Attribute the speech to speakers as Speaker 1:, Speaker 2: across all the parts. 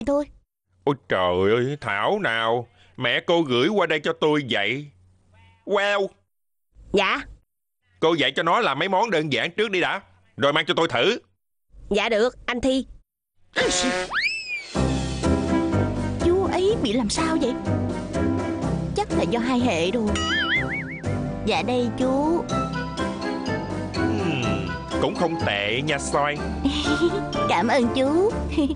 Speaker 1: thôi.
Speaker 2: Ôi trời ơi, Thảo nào, mẹ cô gửi qua đây cho tôi vậy. Wow.
Speaker 1: Dạ.
Speaker 2: Cô dạy cho nó làm mấy món đơn giản trước đi đã, rồi mang cho tôi thử.
Speaker 1: Dạ được, anh Thi. Chú ấy bị làm sao vậy? Chắc là do hai hệ rồi. Dạ đây chú.
Speaker 2: Cũng không tệ nha Soi.
Speaker 1: Cảm ơn chú.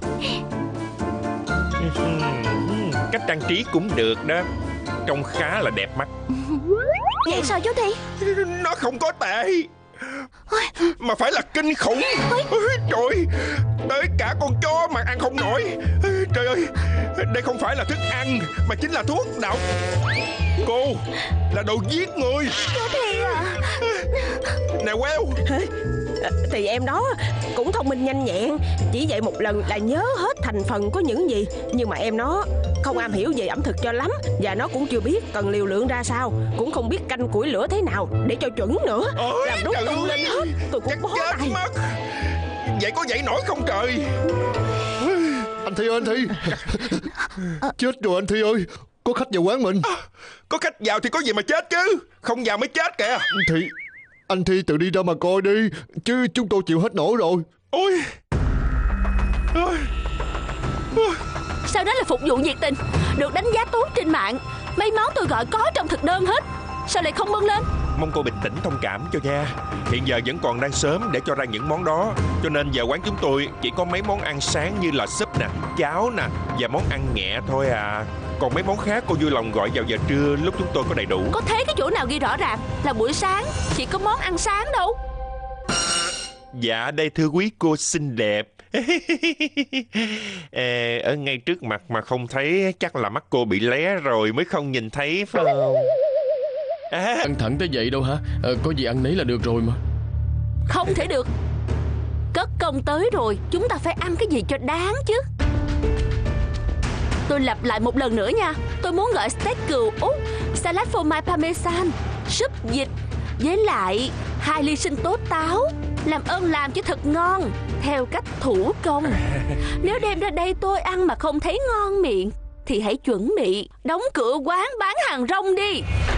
Speaker 2: Cách trang trí cũng được đó, trông khá là đẹp mắt.
Speaker 1: Vậy sao chú Thi?
Speaker 2: Nó không có tệ, mà phải là kinh khủng. Trời, tới cả con chó mà ăn không nổi. Trời ơi, đây không phải là thức ăn mà chính là thuốc độc. Cô là đồ giết người.
Speaker 1: Chú Thi à?
Speaker 2: Nè Queo.
Speaker 3: Thì em đó cũng thông minh nhanh nhẹn, chỉ dạy một lần là nhớ hết thành phần có những gì. Nhưng mà em nó không am hiểu về ẩm thực cho lắm, và nó cũng chưa biết cần liều lượng ra sao, cũng không biết canh củi lửa thế nào để cho chuẩn nữa.
Speaker 2: Ôi,
Speaker 3: làm đúng tung lên hết. Tôi cũng
Speaker 2: chắc
Speaker 3: bó
Speaker 2: chết
Speaker 3: tay.
Speaker 2: mất. Vậy có dậy nổi không trời?
Speaker 4: Anh Thi ơi, anh Thi. Chết rồi anh Thi ơi, có khách vào quán mình.
Speaker 2: Có khách vào thì có gì mà chết chứ, không vào mới chết kìa.
Speaker 4: Thì anh Thi tự đi ra mà coi đi, chứ chúng tôi chịu hết nổi rồi.
Speaker 2: Ôi.
Speaker 5: Sau đó là phục vụ nhiệt tình, được đánh giá tốt trên mạng. Mấy món tôi gọi có trong thực đơn hết, sao lại không bưng lên?
Speaker 2: Mong cô bình tĩnh thông cảm cho nha. Hiện giờ vẫn còn đang sớm để cho ra những món đó, cho nên giờ quán chúng tôi chỉ có mấy món ăn sáng như là súp nè, cháo nè và món ăn nhẹ thôi à. Còn mấy món khác cô vui lòng gọi vào giờ trưa lúc chúng tôi có đầy đủ.
Speaker 5: Có thấy cái chỗ nào ghi rõ ràng là buổi sáng chỉ có món ăn sáng đâu.
Speaker 2: Dạ đây thưa quý cô xinh đẹp. Ở ngay trước mặt mà không thấy, chắc là mắt cô bị lé rồi mới không nhìn thấy phải không?
Speaker 6: Ăn thẳng tới vậy đâu hả? Có gì ăn nấy là được rồi mà.
Speaker 5: Không thể được. Cất công tới rồi, chúng ta phải ăn cái gì cho đáng chứ. Tôi lặp lại một lần nữa nha. Tôi muốn gọi steak cừu Úc, salad phô mai parmesan, súp vịt, với lại 2 ly sinh tố táo. Làm ơn làm cho thật ngon, theo cách thủ công. Nếu đem ra đây tôi ăn mà không thấy ngon miệng thì hãy chuẩn bị đóng cửa quán bán hàng rong đi.